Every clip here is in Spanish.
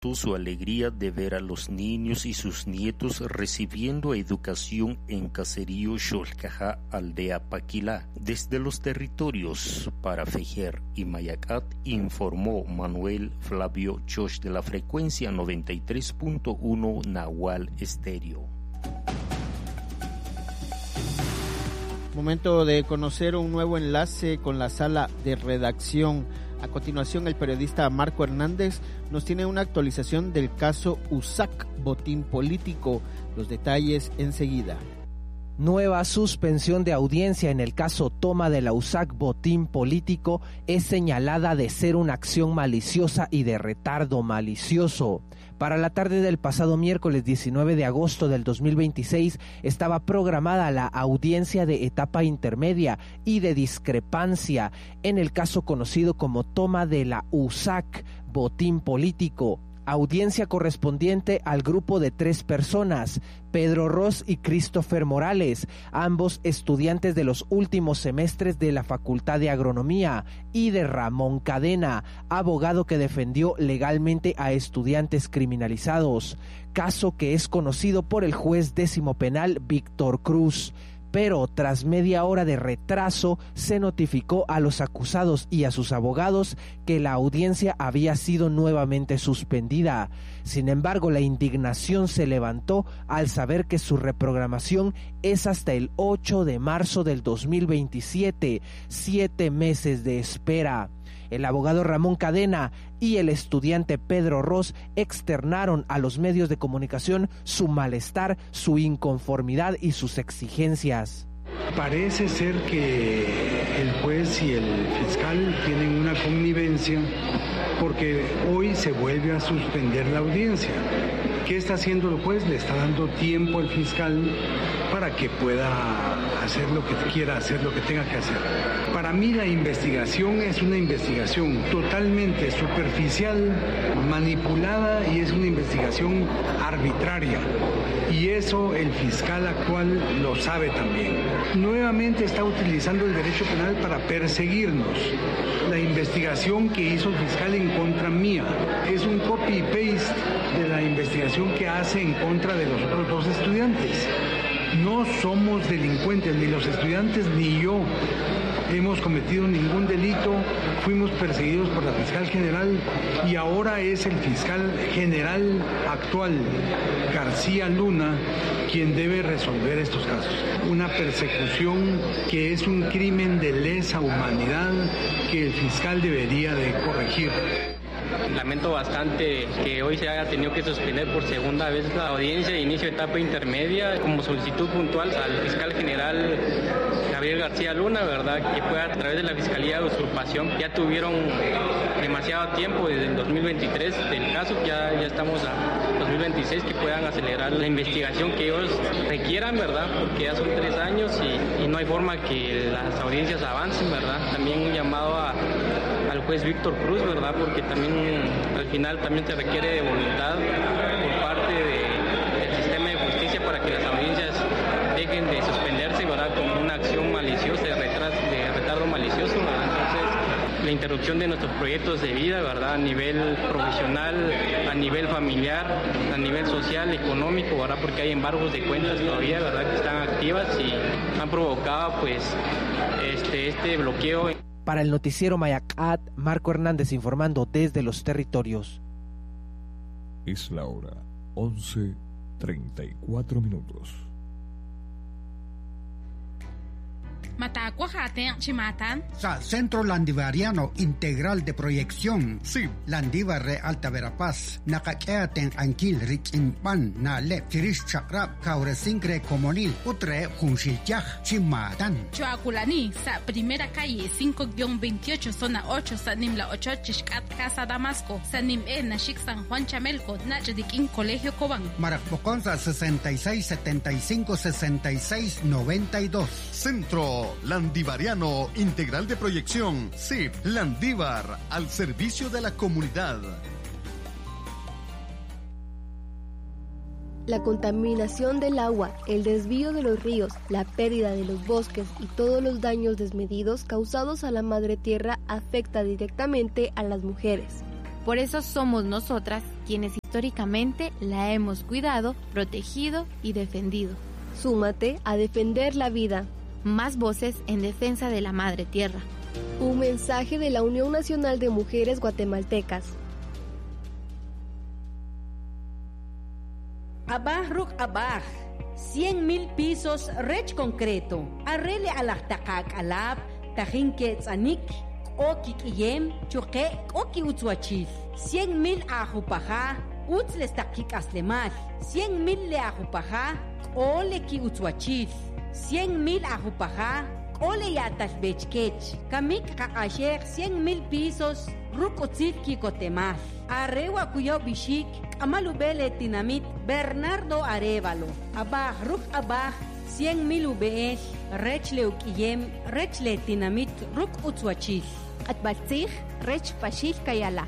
su alegría de ver a los niños y sus nietos recibiendo educación en caserío Xolcaja, aldea Paquilá. Desde los territorios para Fejér y Mayacat informó Manuel Flavio Choch de la frecuencia 93.1 Nahual Estéreo. Momento de conocer un nuevo enlace con la sala de redacción. A continuación, el periodista Marco Hernández nos tiene una actualización del caso USAC, botín político. Los detalles enseguida. Nueva suspensión de audiencia en el caso Toma de la USAC botín político es señalada de ser una acción maliciosa y de retardo malicioso. Para la tarde del pasado miércoles 19 de agosto del 2026 estaba programada la audiencia de etapa intermedia y de discrepancia en el caso conocido como Toma de la USAC botín político. Audiencia correspondiente al grupo de 3 personas, Pedro Ros y Christopher Morales, ambos estudiantes de los últimos semestres de la Facultad de Agronomía, y de Ramón Cadena, abogado que defendió legalmente a estudiantes criminalizados, caso que es conocido por el juez décimo penal Víctor Cruz. Pero tras media hora de retraso se notificó a los acusados y a sus abogados que la audiencia había sido nuevamente suspendida. Sin embargo, la indignación se levantó al saber que su reprogramación es hasta el 8 de marzo del 2027, 7 meses de espera. El abogado Ramón Cadena y el estudiante Pedro Ros externaron a los medios de comunicación su malestar, su inconformidad y sus exigencias. Parece ser que el juez y el fiscal tienen una connivencia porque hoy se vuelve a suspender la audiencia. ¿Qué está haciendo el juez? Le está dando tiempo al fiscal para que pueda hacer lo que quiera hacer, lo que tenga que hacer. Para mí la investigación es una investigación totalmente superficial, manipulada, y es una investigación arbitraria. Y eso el fiscal actual lo sabe también. Nuevamente está utilizando el derecho penal para perseguirnos. La investigación que hizo el fiscal en contra mía es un copy-paste de la investigación que hace en contra de los otros 2 estudiantes. No somos delincuentes, ni los estudiantes ni yo hemos cometido ningún delito, fuimos perseguidos por la fiscal general y ahora es el fiscal general actual, García Luna, quien debe resolver estos casos. Una persecución que es un crimen de lesa humanidad que el fiscal debería de corregir. Lamento bastante que hoy se haya tenido que suspender por segunda vez la audiencia de inicio de etapa intermedia como solicitud puntual al fiscal general Gabriel García Luna, ¿verdad? Que fue a través de la Fiscalía de Usurpación. Ya tuvieron demasiado tiempo desde el 2023 del caso, ya estamos a 2026, que puedan acelerar la investigación que ellos requieran, ¿verdad? Porque ya son 3 años y no hay forma que las audiencias avancen, ¿verdad? También un llamado al juez Víctor Cruz, ¿verdad? Porque también al final también se requiere de voluntad por parte del sistema de justicia para que las audiencias dejen de suspenderse, ¿verdad? Como una acción maliciosa, de retardo malicioso, ¿verdad? Entonces, la interrupción de nuestros proyectos de vida, ¿verdad? A nivel profesional, a nivel familiar, a nivel social, económico, ¿verdad? Porque hay embargos de cuentas todavía, ¿verdad? Que están activas y han provocado, pues, este bloqueo. Para el noticiero Mayacat, Marco Hernández informando desde los territorios. Es la hora 11:34. Centro Landivariano Integral de Proyección. Sí. Landivar Alta Verapaz. Nakakeaten Anquil Richimpan Nale Firish Chakrap Kauresincre Comonil Utre Junshilchaj Chimatan. Choaculani, sa primera calle 5-28 zona 8 Sanim la 8 Chishkat Casa Damasco Sanim Nashik San Juan Chamelco Nachdikin Colegio Cobán. Marapoconza 66 75 66 92. Centro Landivariano Integral de Proyección, CIP, Landívar, al servicio de la comunidad. La contaminación del agua, el desvío de los ríos, la pérdida de los bosques y todos los daños desmedidos causados a la madre tierra afecta directamente a las mujeres. Por eso somos nosotras quienes históricamente la hemos cuidado, protegido y defendido. Súmate a defender la vida. Más voces en defensa de la Madre Tierra. Un mensaje de la Unión Nacional de Mujeres Guatemaltecas. Abaj ruk abaj, 100,000 pesos rech concreto. Arrele alajtakak alab, tajinke tzanik, oki kiyem, chuke, oki utzwachis. 100,000 ajupaja, utzles takik aslemal. 100,000 le ajupaja, ole ki utzwachis. 100,000 ajupaja, ole yatas bechkech. Kamik kakasher 100,000 pesos, ruk utzit ki kotemal. Arrewa kuyo bishik, amalubele tinamit, Bernardo Arevalo. Abaj ruk abaj, 100,000 ubeesh, rechle ukiyem, rechle tinamit, ruk utzwachis. Atbatzich, rech pashil kayala.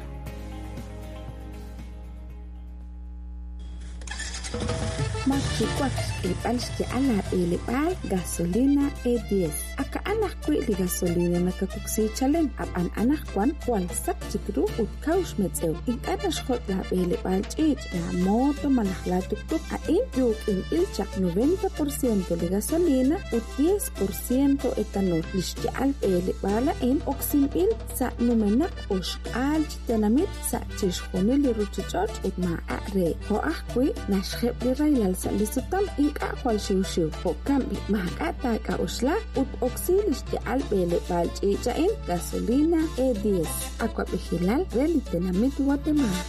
Makikwak ipalski ala ilipal gasolina E10. Aka anak kwi di gasolina nakakuksi chalen apan anak kwan kwal sak chikru utkaush metzeu. Ik anas khot la ilipal chich la moto malahla tuktuk a yuk ilchak 90% de gasolina u 10% etanol. Lishki al ilipala oksin sa numenak ush al chitenamit sa chishkhonili ruchichot ut ma are. Ho akwi nashkheb li railal lisutol ink akwal shiw o kambi mahakata ka usla ut oxilis de albele balche chain gasolina E10 aqua vigilal relitenamit Guatemala.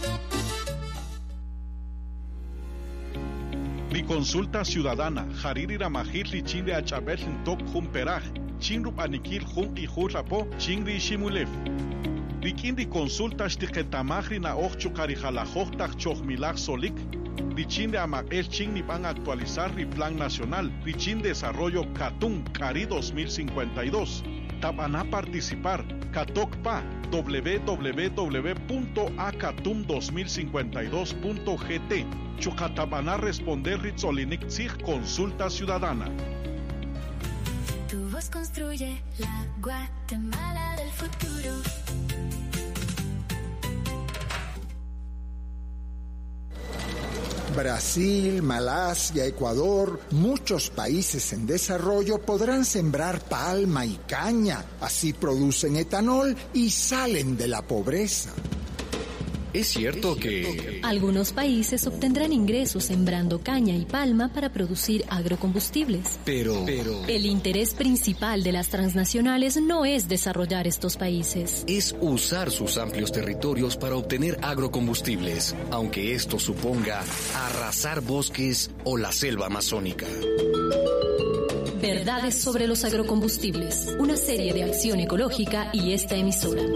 Li consulta ciudadana Hariri Ramajit li chinde achabel tok jumperaj chinrup anikil jun y jurapo chingri shimulef. Likindi consulta shtiqetamajri na ochchu karijalajojtaj chohmilaj solik. Richin de Amagel Chin van a actualizar el Plan Nacional Richin Desarrollo Katun Cari 2052. Taban a participar Katokpa www.acatum2052.gt. Chucataban a responder Ritzolinik Zich Consulta Ciudadana. Tu voz construye la Guatemala del futuro. Brasil, Malasia, Ecuador, muchos países en desarrollo podrán sembrar palma y caña, así producen etanol y salen de la pobreza. Es cierto que algunos países obtendrán ingresos sembrando caña y palma para producir agrocombustibles. Pero el interés principal de las transnacionales no es desarrollar estos países. Es usar sus amplios territorios para obtener agrocombustibles, aunque esto suponga arrasar bosques o la selva amazónica. Verdades sobre los agrocombustibles, una serie de acción ecológica y esta emisora.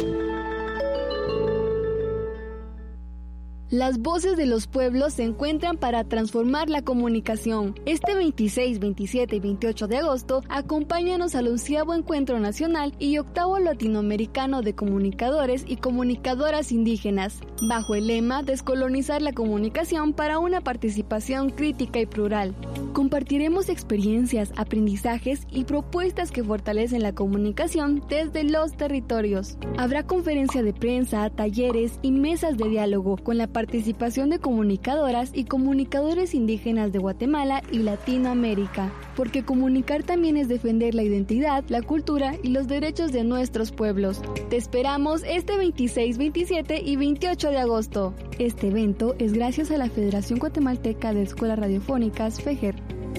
Las voces de los pueblos se encuentran para transformar la comunicación. Este 26, 27 y 28 de agosto, acompáñanos al 11º Encuentro Nacional y 8º Latinoamericano de Comunicadores y Comunicadoras Indígenas, bajo el lema Descolonizar la comunicación para una participación crítica y plural. Compartiremos experiencias, aprendizajes y propuestas que fortalecen la comunicación desde los territorios. Habrá conferencia de prensa, talleres y mesas de diálogo con la participación de comunicadoras y comunicadores indígenas de Guatemala y Latinoamérica, porque comunicar también es defender la identidad, la cultura y los derechos de nuestros pueblos. Te esperamos este 26, 27 y 28 de agosto. Este evento es gracias a la Federación Guatemalteca de Escuelas Radiofónicas, FEGER.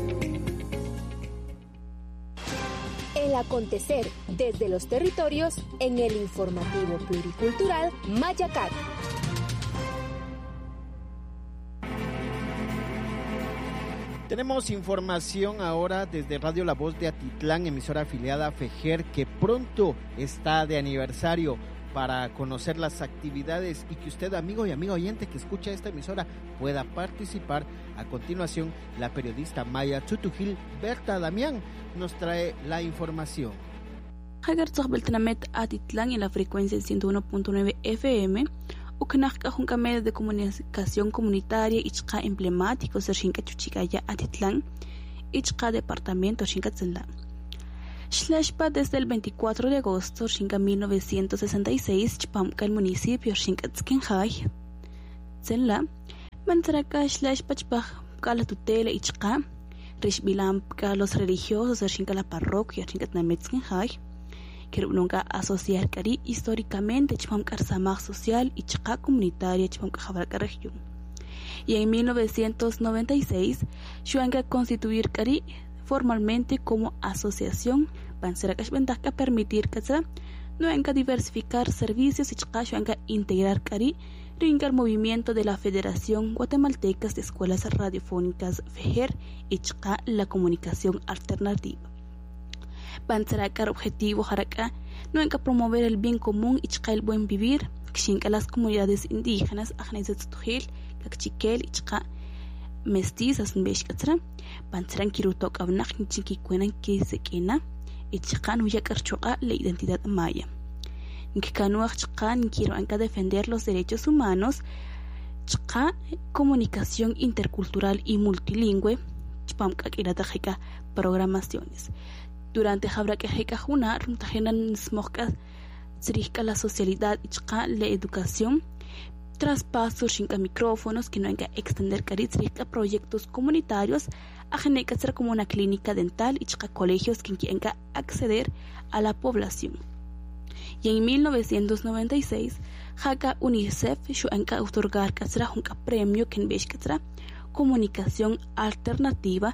El acontecer desde los territorios en el informativo pluricultural Mayacat. Tenemos información ahora desde Radio La Voz de Atitlán, emisora afiliada a FEGER, que pronto está de aniversario. Para conocer las actividades y que usted, amigo y amiga oyente que escucha esta emisora, pueda participar. A continuación, la periodista Maya Tutujil Berta Damián nos trae la información. Atitlán en la frecuencia 101.9 FM. Ukanaka junca medios de comunicación comunitaria Ichka emblemáticos de Shinka Chuchikaya Atitlán, Ichka departamento Shinkatzela. Shlashpa desde el 24 de agosto Shinka 1966 Chpamka el municipio Shinkatzkenjay. Zenla, Manzarakash Lash Pachbach, Kala Tutela Ichka, Rishbilam, los religiosos, Shinka la parroquia, Shinkat Nametzkenhaj, que nunca asociar Kari históricamente, Chpam Karsamaj social y Chka comunitaria, Chpam Kajabraka región. Y en 1996, Shuanga constituir Kari formalmente como asociación, Panzarakash Ventaja permitir que Nuenca diversificar servicios y Shuanga integrar Kari, ringar movimiento de la Federación Guatemaltecas de Escuelas Radiofónicas FEJER y la comunicación alternativa. Panzaracar objetivo Jaraka, Nuenca promover el bien común y el buen vivir, Xinca las comunidades indígenas, Ajnaizetztujil, Cachiquel y mestizas en Beshkatra, Panzaran Kirutok Abnach Chiquikuenan Kisekena, y Chican Huyakarchoa la identidad maya. Nkikanuach Chican Kiroanka defender los derechos humanos, Chka comunicación intercultural y multilingüe, Chpamka Kiratajeka programaciones. Durante Jabraquejeca Juna, Rumtajenan Smokka, Zrika la socialidad y Chka la educación, traspasos sin micrófonos que no hay que extender Zrika proyectos comunitarios, a ser como una clínica dental y Chka colegios que quieren acceder a la población. Y en 1996, Jaka UNICEF shuanka otorgar un premio que en comunicación alternativa,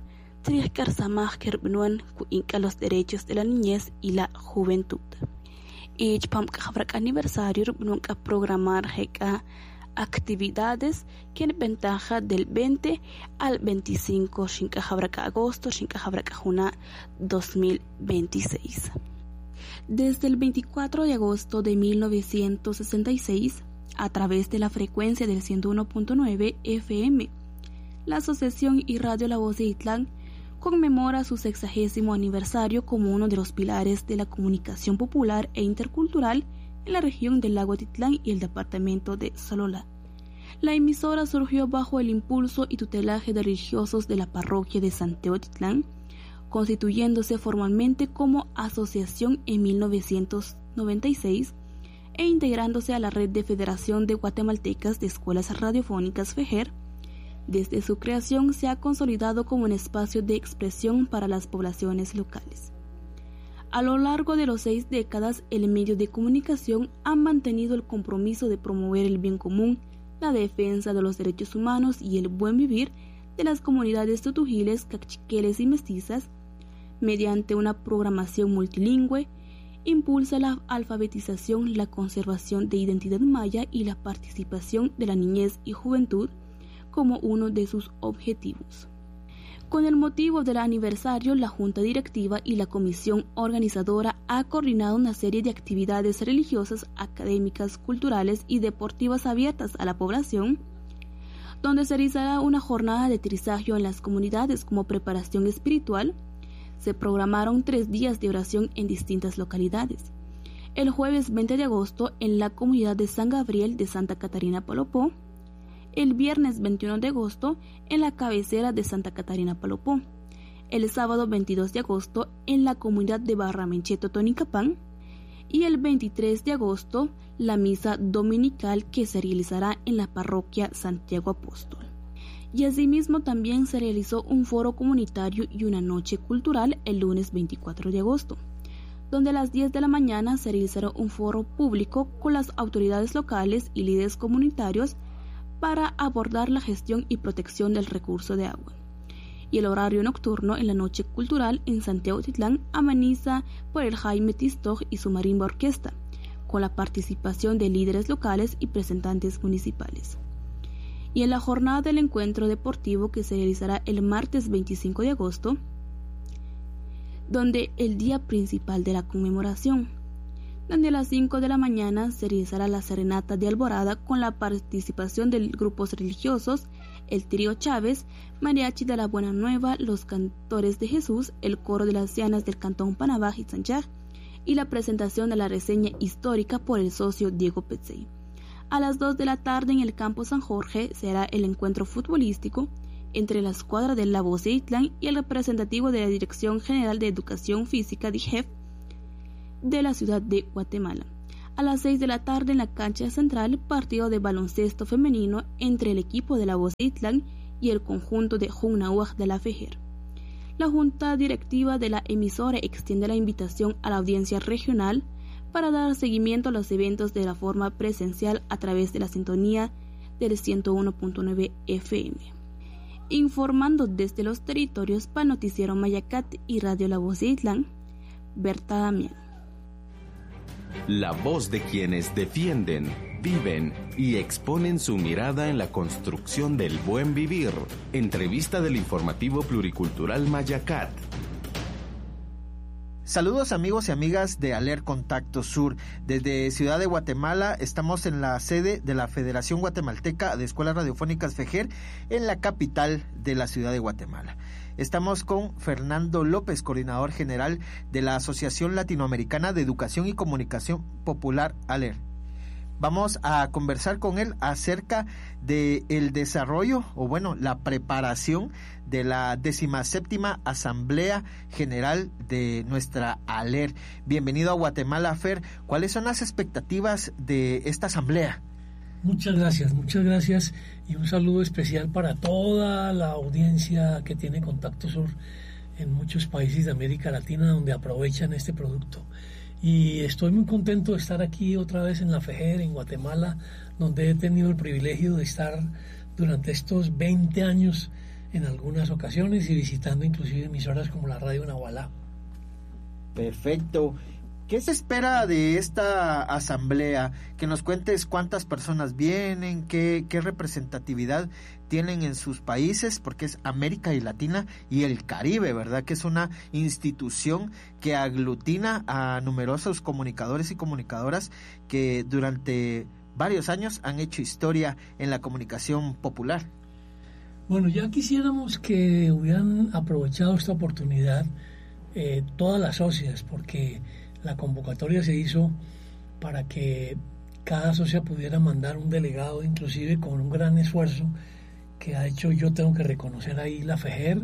los derechos de la niñez y la juventud. Y Chpam aniversario nunca programar actividades que en ventaja del 20 al 25 agosto 2026. Desde el 24 de agosto de 1966, a través de la frecuencia del 101.9 FM, la Asociación y Radio La Voz de Itlán conmemora su 60º aniversario como uno de los pilares de la comunicación popular e intercultural en la región del lago Atitlán y el departamento de Sololá. La emisora surgió bajo el impulso y tutelaje de religiosos de la parroquia de Santiago Atitlán, constituyéndose formalmente como asociación en 1996 e integrándose a la red de Federación de Guatemaltecas de Escuelas Radiofónicas FEJER. Desde su creación se ha consolidado como un espacio de expresión para las poblaciones locales. A lo largo de las 6 décadas, el medio de comunicación ha mantenido el compromiso de promover el bien común, la defensa de los derechos humanos y el buen vivir de las comunidades tutujiles, cachiqueles y mestizas, mediante una programación multilingüe, impulsa la alfabetización, la conservación de identidad maya y la participación de la niñez y juventud como uno de sus objetivos. Con el motivo del aniversario, la Junta Directiva y la Comisión Organizadora ha coordinado una serie de actividades religiosas, académicas, culturales y deportivas abiertas a la población, donde se realizará una jornada de trisagio en las comunidades como preparación espiritual. Se programaron 3 días de oración en distintas localidades. El jueves 20 de agosto en la comunidad de San Gabriel de Santa Catarina Palopó, el viernes 21 de agosto en la cabecera de Santa Catarina Palopó, el sábado 22 de agosto en la comunidad de Barramencheto Tonicapán y el 23 de agosto la misa dominical que se realizará en la parroquia Santiago Apóstol. Y asimismo también se realizó un foro comunitario y una noche cultural el lunes 24 de agosto, donde a las 10 de la mañana se realizará un foro público con las autoridades locales y líderes comunitarios para abordar la gestión y protección del recurso de agua. Y el horario nocturno en la noche cultural en Santiago Atitlán ameniza por el Jaime Tistoj y su marimba orquesta, con la participación de líderes locales y representantes municipales. Y en la jornada del encuentro deportivo que se realizará el martes 25 de agosto, donde el día principal de la conmemoración, donde a las 5 de la mañana se realizará la serenata de Alborada con la participación de grupos religiosos, el Trío Chávez, Mariachi de la Buena Nueva, los Cantores de Jesús, el Coro de las Llanas del Cantón Panabaj y Sanchaj, y la presentación de la reseña histórica por el socio Diego Petzey. A las 2 de la tarde en el campo San Jorge será el encuentro futbolístico entre la escuadra de La Voz de Itlán y el representativo de la Dirección General de Educación Física, DIGEF, de la ciudad de Guatemala. A las 6 de la tarde en la cancha central, partido de baloncesto femenino entre el equipo de la Voz de Itlán y el conjunto de Junauaj de la Fejer. La junta directiva de la emisora extiende la invitación a la audiencia regional para dar seguimiento a los eventos de la forma presencial a través de la sintonía del 101.9 FM. Informando desde los territorios para Noticiero Mayacat y Radio La Voz de Itlán, Berta Damián. La voz de quienes defienden, viven y exponen su mirada en la construcción del buen vivir. Entrevista del informativo pluricultural Mayacat. Saludos amigos y amigas de Aler Contacto Sur. Desde Ciudad de Guatemala estamos en la sede de la Federación Guatemalteca de Escuelas Radiofónicas FEJER en la capital de la ciudad de Guatemala. Estamos con Fernando López, coordinador general de la Asociación Latinoamericana de Educación y Comunicación Popular ALER. Vamos a conversar con él acerca de el desarrollo, o bueno, la preparación de la 17ª Asamblea General de nuestra ALER. Bienvenido a Guatemala, Fer. ¿Cuáles son las expectativas de esta asamblea? Muchas gracias y un saludo especial para toda la audiencia que tiene Contacto Sur en muchos países de América Latina donde aprovechan este producto. Y estoy muy contento de estar aquí otra vez en la FEJER, en Guatemala, donde he tenido el privilegio de estar durante estos 20 años en algunas ocasiones y visitando inclusive emisoras como la Radio Nahualá. Perfecto. ¿Qué se espera de esta asamblea? Que nos cuentes cuántas personas vienen, qué representatividad tienen en sus países, porque es América y Latina y el Caribe, ¿verdad? Que es una institución que aglutina a numerosos comunicadores y comunicadoras que durante varios años han hecho historia en la comunicación popular. Bueno, ya quisiéramos que hubieran aprovechado esta oportunidad todas las socias, porque la convocatoria se hizo para que cada socia pudiera mandar un delegado, inclusive con un gran esfuerzo que ha hecho, yo tengo que reconocer ahí, la FEJER,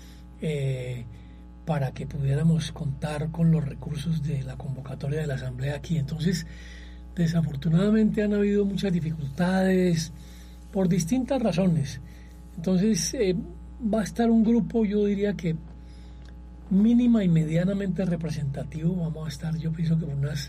para que pudiéramos contar con los recursos de la convocatoria de la asamblea aquí. Entonces, desafortunadamente han habido muchas dificultades por distintas razones. Entonces, va a estar un grupo, yo diría que mínima y medianamente representativo. Vamos a estar, yo pienso que unas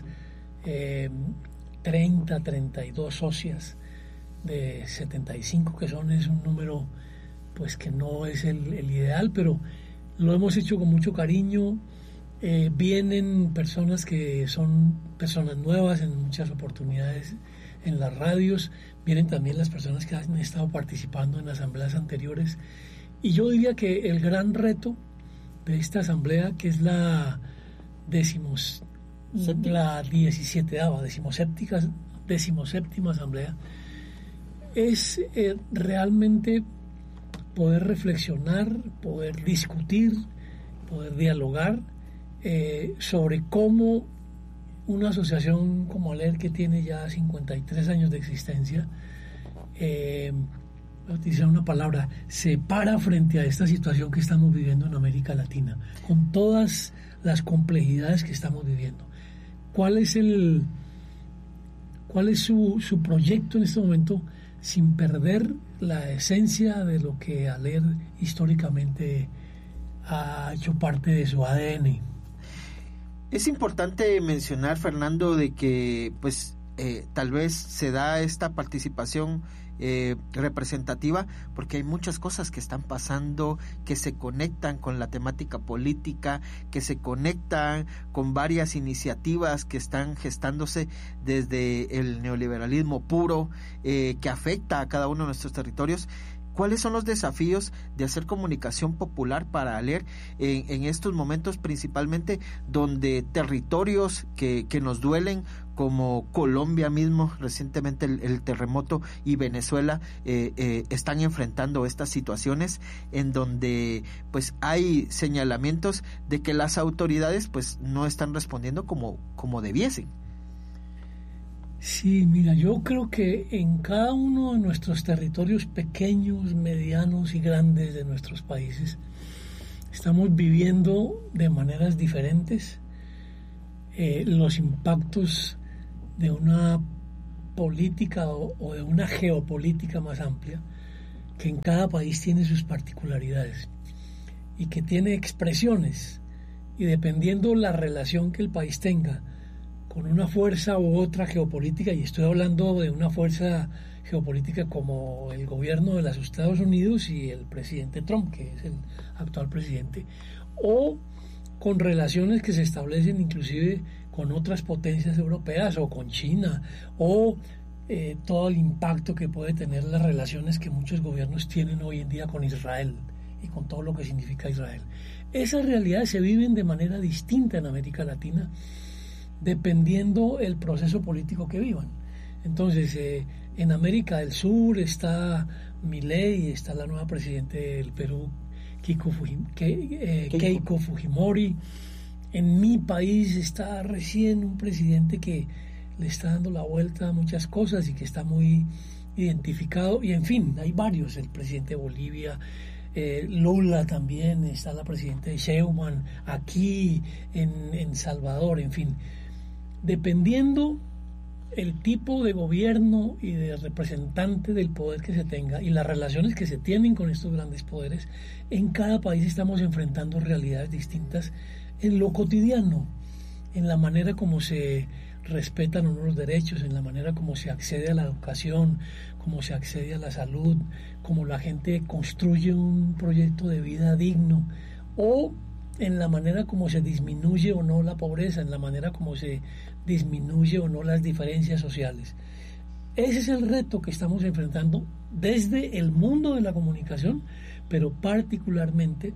32 socias de 75 que son, es un número pues que no es el ideal, pero lo hemos hecho con mucho cariño. Vienen personas que son personas nuevas en muchas oportunidades en las radios, vienen también las personas que han estado participando en asambleas anteriores, y yo diría que el gran reto de esta asamblea, que es la 17ª asamblea, es realmente poder reflexionar, poder discutir, poder dialogar sobre cómo una asociación como ALER, que tiene ya 53 años de existencia, utilizar una palabra, se para frente a esta situación que estamos viviendo en América Latina, con todas las complejidades que estamos viviendo. ¿Cuál es su proyecto en este momento, sin perder la esencia de lo que ALER históricamente ha hecho parte de su ADN? Es importante mencionar, Fernando, de que pues tal vez se da esta participación representativa porque hay muchas cosas que están pasando, que se conectan con la temática política, que se conectan con varias iniciativas que están gestándose desde el neoliberalismo puro, que afecta a cada uno de nuestros territorios. ¿Cuáles son los desafíos de hacer comunicación popular para ALER en estos momentos, principalmente donde territorios que nos duelen, como Colombia mismo, recientemente el terremoto, y Venezuela, están enfrentando estas situaciones en donde pues hay señalamientos de que las autoridades pues no están respondiendo como debiesen? Sí, mira, yo creo que en cada uno de nuestros territorios pequeños, medianos y grandes de nuestros países estamos viviendo de maneras diferentes los impactos de una política o de una geopolítica más amplia, que en cada país tiene sus particularidades y que tiene expresiones, y dependiendo la relación que el país tenga con una fuerza u otra geopolítica, y estoy hablando de una fuerza geopolítica como el gobierno de los Estados Unidos y el presidente Trump, que es el actual presidente, o con relaciones que se establecen inclusive con otras potencias europeas o con China, o todo el impacto que puede tener las relaciones que muchos gobiernos tienen hoy en día con Israel y con todo lo que significa Israel. Esas realidades se viven de manera distinta en América Latina dependiendo el proceso político que vivan. Entonces, en América del Sur está Milei, está la nueva presidenta del Perú, Keiko Fujimori. En mi país está recién un presidente que le está dando la vuelta a muchas cosas y que está muy identificado, y en fin, hay varios, el presidente de Bolivia, Lula también, está la presidenta de Sheinbaum aquí en Salvador, en fin, dependiendo el tipo de gobierno y de representante del poder que se tenga y las relaciones que se tienen con estos grandes poderes, en cada país estamos enfrentando realidades distintas en lo cotidiano, en la manera como se respetan unos derechos, en la manera como se accede a la educación, como se accede a la salud, como la gente construye un proyecto de vida digno, o en la manera como se disminuye o no la pobreza, en la manera como se disminuye o no las diferencias sociales. Ese es el reto que estamos enfrentando desde el mundo de la comunicación, pero particularmente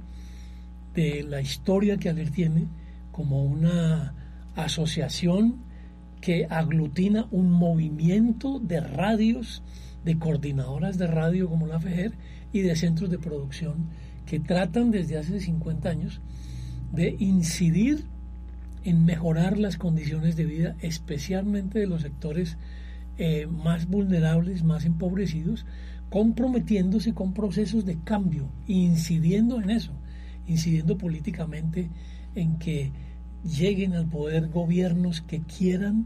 de la historia que ALER tiene como una asociación que aglutina un movimiento de radios, de coordinadoras de radio como la FEJER y de centros de producción que tratan desde hace 50 años de incidir en mejorar las condiciones de vida, especialmente de los sectores más vulnerables, más empobrecidos, comprometiéndose con procesos de cambio, incidiendo en eso, incidiendo políticamente en que lleguen al poder gobiernos que quieran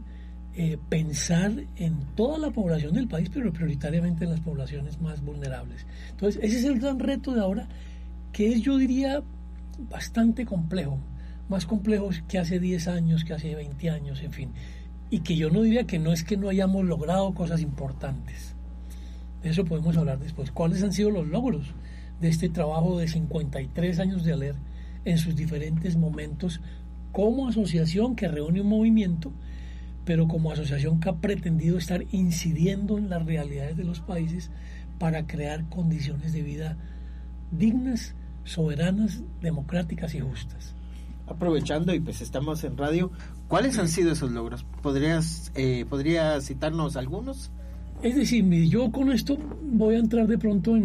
pensar en toda la población del país, pero prioritariamente en las poblaciones más vulnerables. Entonces, ese es el gran reto de ahora, que es, yo diría, bastante complejo, más complejo que hace 10 años, que hace 20 años, en fin, y que yo no diría que no es que no hayamos logrado cosas importantes. De eso podemos hablar después. ¿Cuáles han sido los logros de este trabajo de 53 años de ALER en sus diferentes momentos como asociación que reúne un movimiento, pero como asociación que ha pretendido estar incidiendo en las realidades de los países para crear condiciones de vida dignas, soberanas, democráticas y justas? Aprovechando, y pues estamos en radio, ¿cuáles han sido esos logros? ¿Podrías citarnos algunos? Es decir, yo con esto voy a entrar de pronto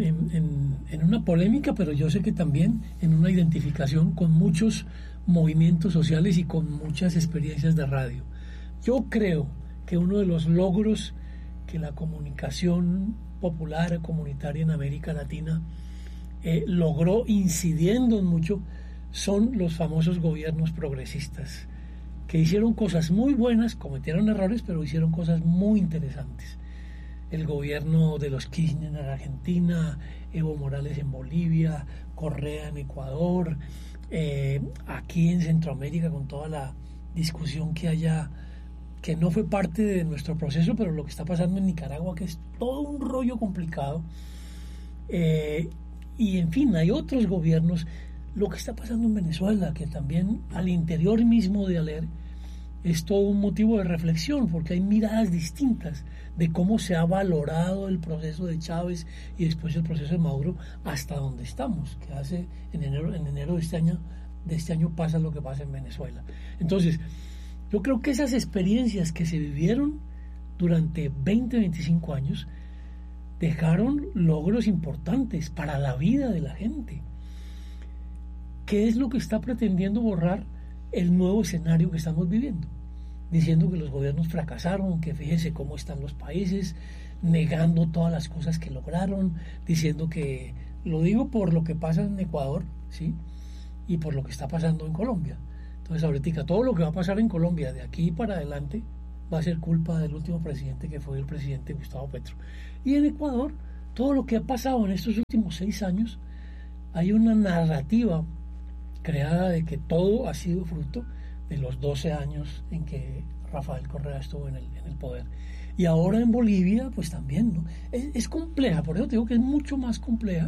en una polémica, pero yo sé que también en una identificación con muchos movimientos sociales y con muchas experiencias de radio. Yo creo que uno de los logros que la comunicación popular comunitaria en América Latina logró, incidiendo en mucho, son los famosos gobiernos progresistas, que hicieron cosas muy buenas, cometieron errores, pero hicieron cosas muy interesantes. El gobierno de los Kirchner en Argentina, Evo Morales en Bolivia, Correa en Ecuador, aquí en Centroamérica con toda la discusión que haya, que no fue parte de nuestro proceso, pero lo que está pasando en Nicaragua, que es todo un rollo complicado, y en fin, hay otros gobiernos. Lo que está pasando en Venezuela, que también al interior mismo de ALER es todo un motivo de reflexión, porque hay miradas distintas de cómo se ha valorado el proceso de Chávez y después el proceso de Maduro hasta donde estamos, que hace en enero de este año pasa lo que pasa en Venezuela. Entonces, yo creo que esas experiencias que se vivieron durante 20, 25 años dejaron logros importantes para la vida de la gente. ¿Qué es lo que está pretendiendo borrar el nuevo escenario que estamos viviendo? Diciendo que los gobiernos fracasaron, que fíjese cómo están los países, negando todas las cosas que lograron, diciendo que, lo digo por lo que pasa en Ecuador, ¿sí? Y por lo que está pasando en Colombia. Entonces, ahorita todo lo que va a pasar en Colombia de aquí para adelante, va a ser culpa del último presidente, que fue el presidente Gustavo Petro. Y en Ecuador, todo lo que ha pasado en estos últimos 6 años, hay una narrativa creada de que todo ha sido fruto de los 12 años en que Rafael Correa estuvo en el poder. Y ahora en Bolivia, pues también, ¿no? Es compleja, por eso te digo que es mucho más compleja,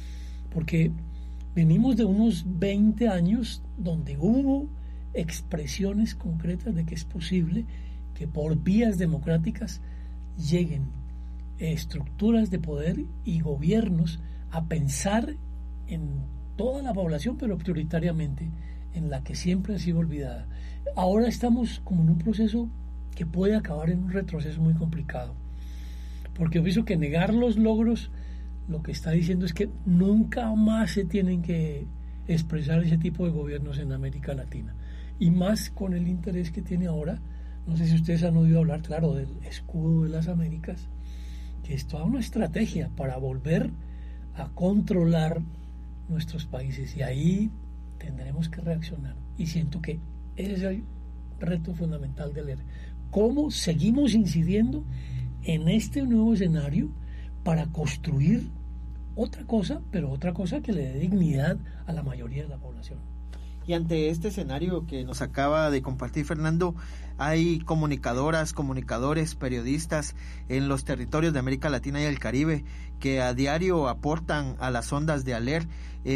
porque venimos de unos 20 años donde hubo expresiones concretas de que es posible que por vías democráticas lleguen estructuras de poder y gobiernos a pensar en toda la población, pero prioritariamente en la que siempre ha sido olvidada. Ahora estamos como en un proceso que puede acabar en un retroceso muy complicado, porque yo pienso que negar los logros lo que está diciendo es que nunca más se tienen que expresar ese tipo de gobiernos en América Latina, y más con el interés que tiene ahora. No sé si ustedes han oído hablar, claro, del escudo de las Américas, que es toda una estrategia para volver a controlar nuestros países, y ahí tendremos que reaccionar. Y siento que ese es el reto fundamental de leer. ¿Cómo seguimos incidiendo en este nuevo escenario para construir otra cosa, pero otra cosa que le dé dignidad a la mayoría de la población? Y ante este escenario que nos acaba de compartir Fernando, hay comunicadoras, comunicadores, periodistas en los territorios de América Latina y el Caribe que a diario aportan a las ondas de ALER.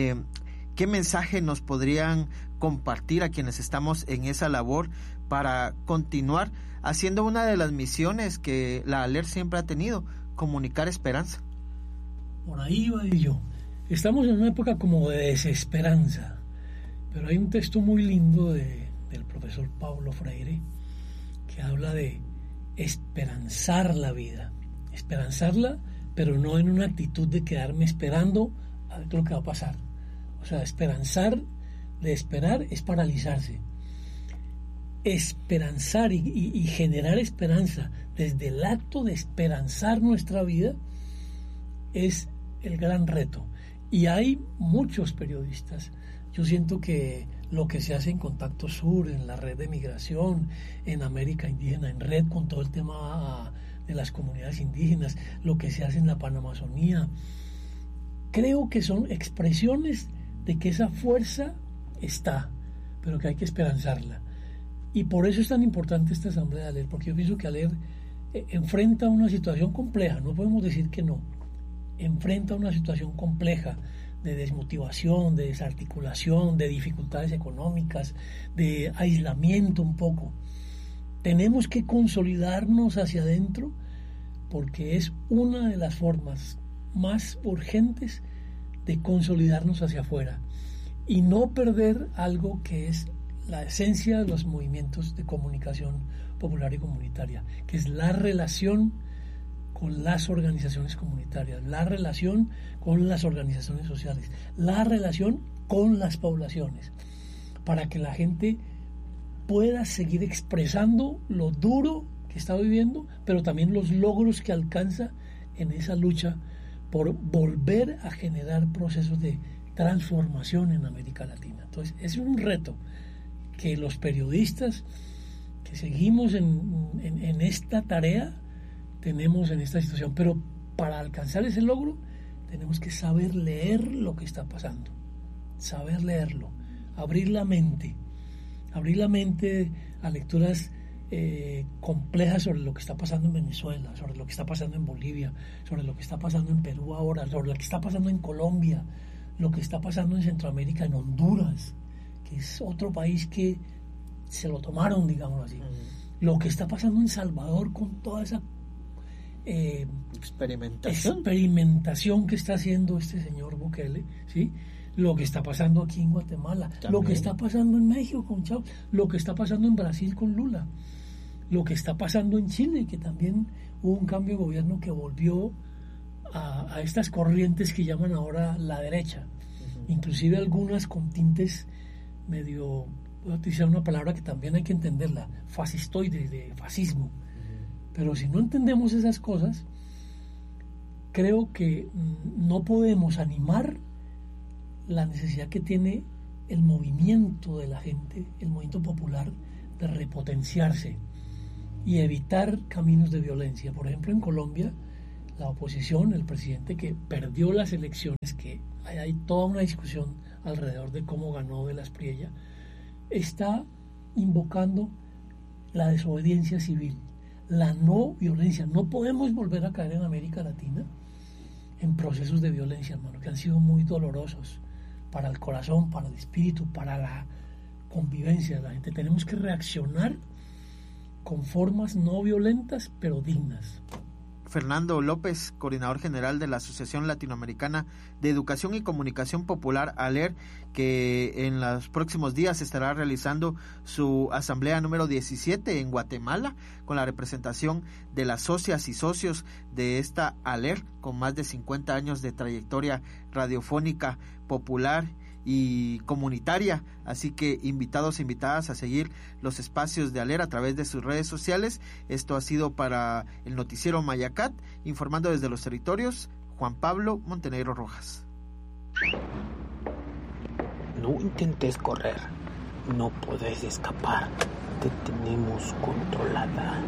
¿Qué mensaje nos podrían compartir a quienes estamos en esa labor para continuar haciendo una de las misiones que la ALER siempre ha tenido, comunicar esperanza? Por ahí va yo. Estamos en una época como de desesperanza, pero hay un texto muy lindo del profesor Paulo Freire que habla de esperanzar la vida, esperanzarla, pero no en una actitud de quedarme esperando a ver lo que va a pasar. O sea, esperanzar, de esperar es paralizarse. Esperanzar y generar esperanza desde el acto de esperanzar nuestra vida es el gran reto. Y hay muchos periodistas. Yo siento que lo que se hace en Contacto Sur, en la red de migración, en América Indígena, en red con todo el tema de las comunidades indígenas, lo que se hace en la Panamazonía, creo que son expresiones de que esa fuerza está, pero que hay que esperanzarla. Y por eso es tan importante esta asamblea de ALER, porque yo pienso que ALER enfrenta una situación compleja, no podemos decir que no, enfrenta una situación compleja de desmotivación, de desarticulación, de dificultades económicas, de aislamiento un poco. Tenemos que consolidarnos hacia adentro porque es una de las formas más urgentes de consolidarnos hacia afuera y no perder algo que es la esencia de los movimientos de comunicación popular y comunitaria, que es la relación con las organizaciones comunitarias, la relación con las organizaciones sociales, la relación con las poblaciones, para que la gente pueda seguir expresando lo duro que está viviendo, pero también los logros que alcanza en esa lucha por volver a generar procesos de transformación en América Latina. Entonces, es un reto que los periodistas que seguimos en esta tarea tenemos en esta situación, pero para alcanzar ese logro tenemos que saber leer lo que está pasando, saber leerlo, abrir la mente a lecturas complejas sobre lo que está pasando en Venezuela, sobre lo que está pasando en Bolivia, sobre lo que está pasando en Perú ahora, sobre lo que está pasando en Colombia, lo que está pasando en Centroamérica, en Honduras, que es otro país que se lo tomaron, digamos así, lo que está pasando en Salvador con toda esa experimentación que está haciendo este señor Bukele, ¿sí? Lo que está pasando aquí en Guatemala, también. Lo que está pasando en México con Chávez, lo que está pasando en Brasil con Lula, lo que está pasando en Chile, que también hubo un cambio de gobierno que volvió a estas corrientes que llaman ahora la derecha, inclusive algunas con tintes medio, voy a utilizar una palabra que también hay que entenderla, fascistoides, de fascismo. Pero si no entendemos esas cosas, creo que no podemos animar la necesidad que tiene el movimiento de la gente, el movimiento popular, de repotenciarse y evitar caminos de violencia. Por ejemplo, en Colombia, la oposición, el presidente que perdió las elecciones, que hay toda una discusión alrededor de cómo ganó de la Espriella, está invocando la desobediencia civil, la no violencia. No podemos volver a caer en América Latina en procesos de violencia, hermano, que han sido muy dolorosos para el corazón, para el espíritu, para la convivencia de la gente. Tenemos que reaccionar con formas no violentas, pero dignas. Fernando López, coordinador general de la Asociación Latinoamericana de Educación y Comunicación Popular, ALER, que en los próximos días estará realizando su asamblea número 17 en Guatemala, con la representación de las socias y socios de esta ALER, con más de 50 años de trayectoria radiofónica, popular y comunitaria. Así que invitados e invitadas a seguir los espacios de ALER a través de sus redes sociales. Esto ha sido para el noticiero Mayacat, informando desde los territorios, Juan Pablo Montenegro Rojas. No intentes correr, no puedes escapar, te tenemos controlada.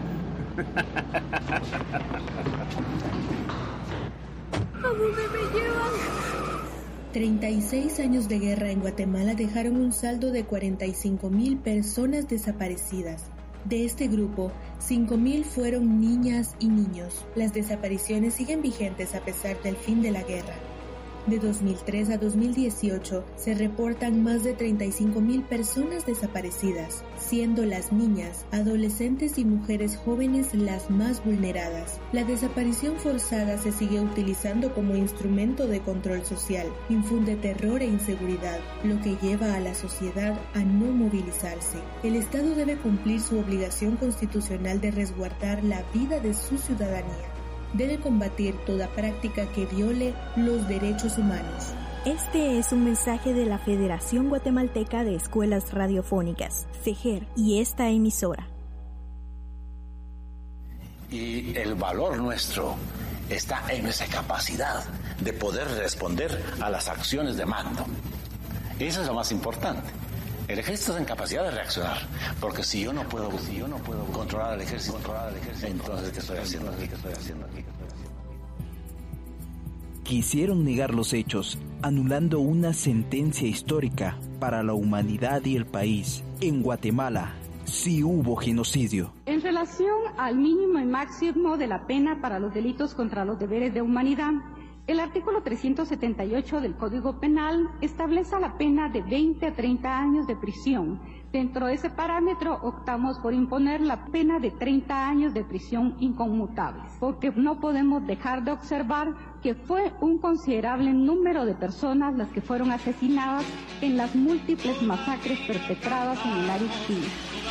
¿A dónde me llevan? 36 años de guerra en Guatemala dejaron un saldo de 45,000 personas desaparecidas. De este grupo, 5,000 fueron niñas y niños. Las desapariciones siguen vigentes a pesar del fin de la guerra. De 2003 a 2018 se reportan más de 35,000 personas desaparecidas, siendo las niñas, adolescentes y mujeres jóvenes las más vulneradas. La desaparición forzada se sigue utilizando como instrumento de control social, infunde terror e inseguridad, lo que lleva a la sociedad a no movilizarse. El Estado debe cumplir su obligación constitucional de resguardar la vida de su ciudadanía. Debe combatir toda práctica que viole los derechos humanos. Este es un mensaje de la Federación Guatemalteca de Escuelas Radiofónicas, FEGER, y esta emisora. Y el valor nuestro está en nuestra capacidad de poder responder a las acciones de mando. Eso es lo más importante. El ejército está en capacidad de reaccionar, porque si yo no puedo controlar al ejército, entonces ¿qué estoy haciendo aquí? Quisieron negar los hechos, anulando una sentencia histórica para la humanidad y el país. En Guatemala sí hubo genocidio. En relación al mínimo y máximo de la pena para los delitos contra los deberes de humanidad, el artículo 378 del Código Penal establece la pena de 20 a 30 años de prisión. Dentro de ese parámetro optamos por imponer la pena de 30 años de prisión inconmutable, porque no podemos dejar de observar que fue un considerable número de personas las que fueron asesinadas en las múltiples masacres perpetradas en el área civil.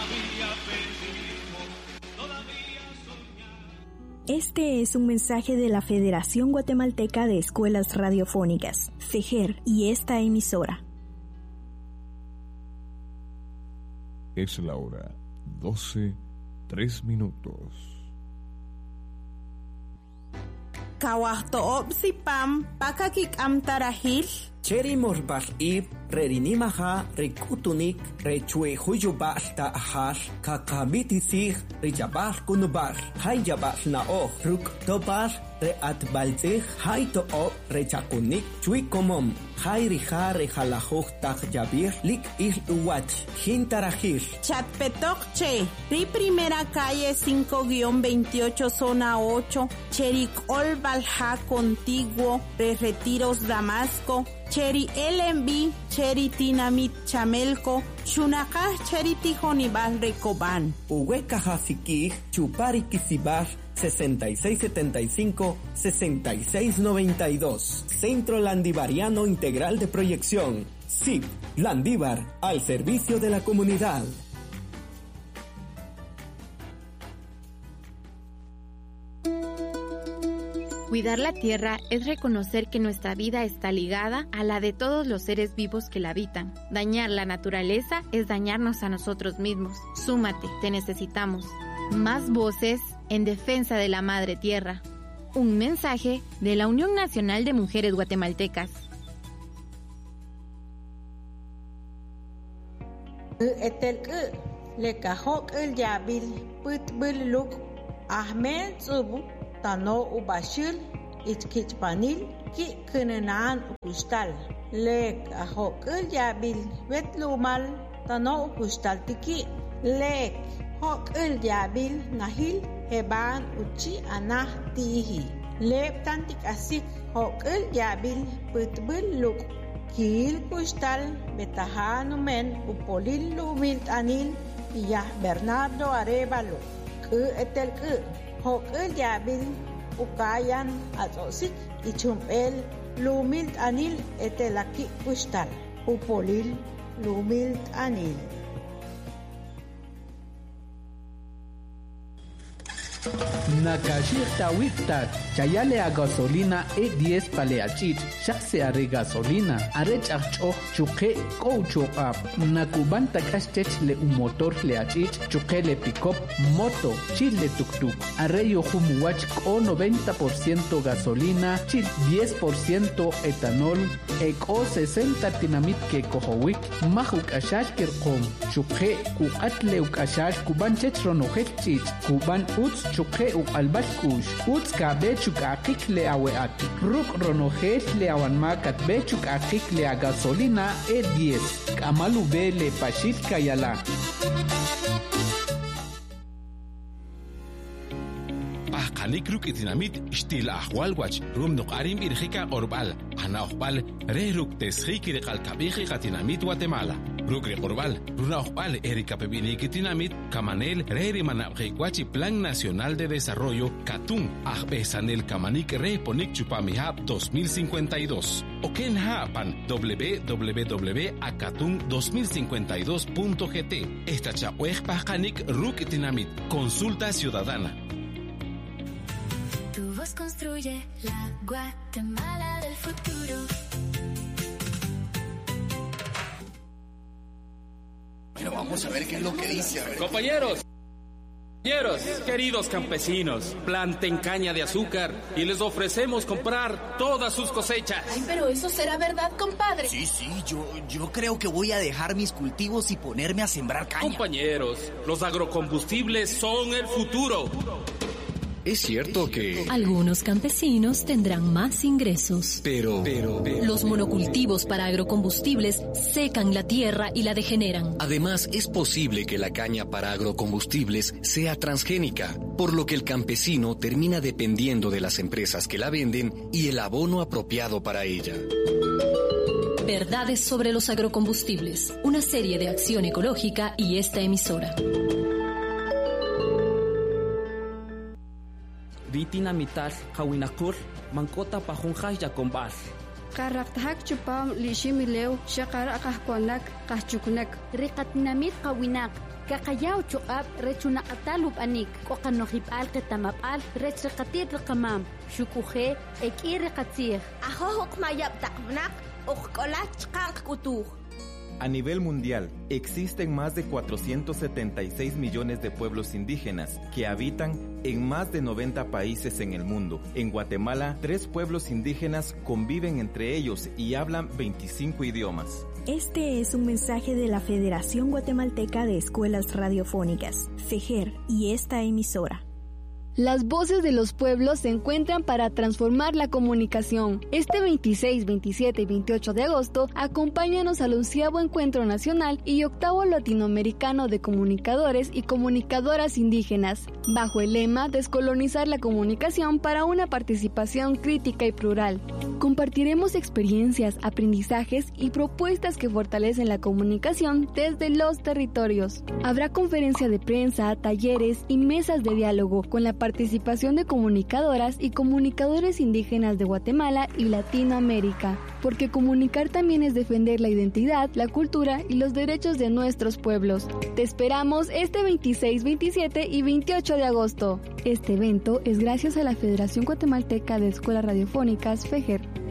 Este es un mensaje de la Federación Guatemalteca de Escuelas Radiofónicas, FEGER, y esta emisora. Es la hora 12:03. Kawahto'opsipam pakakik amtarahil. Cherimos bas'ib, rerinimaha, rikutunik, rechue huyubal ta'ahal, kakamitisig, riyabal kunubal, hayabal na'o, ruk tobal, reatbalzig, hayto'op, rechakunik, chuikomom, hayrija rejalajuj takyabir, lik uwach, jintarajir. Chatpetokche, ri primera calle 5-28, zona 8, Chericol Balja contiguo, Retiros Damasco, Cheri LMB, Cheri Tinamit Chamelco, Chunacá Cheri Tijonibal Recoban. Uhuecajasiquij, Chuparikisibal, 6675-6692. Centro Landivariano Integral de Proyección. CIP, Landívar, al servicio de la comunidad. Cuidar la tierra es reconocer que nuestra vida está ligada a la de todos los seres vivos que la habitan. Dañar la naturaleza es dañarnos a nosotros mismos. Súmate, te necesitamos. Más voces en defensa de la madre tierra. Un mensaje de la Unión Nacional de Mujeres Guatemaltecas. lekahok el yabil putbul luk Ahmed Zubu tano ubashil ichkichpanil ki kenenan ukustal lekahok el yabil wetlumal tano ukustal tiki lek hok el yabil nahil heban uchi anah tihi lep tantik asik hok el yabil putbul luk Kil kustal betahano men upolil lumil anil iya Bernardo Arevalo etel hok el yabil ukayan atosik ichumpel lumil anil etelaki kustal upolil lumil anil. Nakashir tawiktat chayale a gasolina E10 paleachit shakse are gasolina arech achok chuke kouchokap nakubanta kashtech le un motor le achit chuke le pickup moto chile tuktuk arreyo humuwach ko 90% gasolina chil 10% etanol eko 60 tinamit ke kohowik mahuk ashash kirqom chuke ku atle ukashash kuban chechronojech chich kuban uts chuke albashkush uts ka bechuk akik le aweat ruk ronojet le awanmakat bechuk akik le a gasolina E10 kamalu be le pashit kayala Kanikruk itinamit shtil ahwalwach rum nuqarim irjika orbal ana oqbal reruk teshikir qalkabiji qatinamit Guatemala rukri orbal runa oqbal erika pebinik itinamit kamanel reri manabjekwachi Plan Nacional de Desarrollo Katun ahbesanel kamanik reponik chupamihab 2052 oken hapan www.akatun2052.gt esta chapuej pajkanik ruk itinamit consulta ciudadana. Tu voz construye la Guatemala del futuro. Pero vamos a ver qué es lo que dice. Compañeros, queridos campesinos, planten caña de azúcar y les ofrecemos comprar todas sus cosechas. Ay, pero eso será verdad, compadre. Sí, yo creo que voy a dejar mis cultivos y ponerme a sembrar caña. Compañeros, los agrocombustibles son el futuro. Es cierto que algunos campesinos tendrán más ingresos. Pero los monocultivos para agrocombustibles secan la tierra y la degeneran. Además, es posible que la caña para agrocombustibles sea transgénica, por lo que el campesino termina dependiendo de las empresas que la venden y el abono apropiado para ella. Verdades sobre los agrocombustibles, una serie de Acción Ecológica y esta emisora. Ritina mital kawinakul mankota pajunjaj yakombal. Karaktajak chupam lishimileu shakara kahkonak kahchuknek. Rikatinamit kawinak kakayao chukab rechunakatalub anik kokanojib al ketamapal rechakatit rekamam shukuje ekiri katsir. Ahok mayab taknak okkolach kankutuj. A nivel mundial, existen más de 476 millones de pueblos indígenas que habitan en más de 90 países en el mundo. En Guatemala, 3 pueblos indígenas conviven entre ellos y hablan 25 idiomas. Este es un mensaje de la Federación Guatemalteca de Escuelas Radiofónicas, FEGER, y esta emisora. Las voces de los pueblos se encuentran para transformar la comunicación. Este 26, 27 y 28 de agosto, acompáñanos al 11º Encuentro Nacional y 8º Latinoamericano de Comunicadores y Comunicadoras Indígenas, bajo el lema Descolonizar la comunicación para una participación crítica y plural. Compartiremos experiencias, aprendizajes y propuestas que fortalecen la comunicación desde los territorios. Habrá conferencia de prensa, talleres y mesas de diálogo con la participación de comunicadoras y comunicadores indígenas de Guatemala y Latinoamérica, porque comunicar también es defender la identidad, la cultura y los derechos de nuestros pueblos. Te esperamos este 26, 27 y 28 de agosto. Este evento es gracias a la Federación Guatemalteca de Escuelas Radiofónicas, FEGER.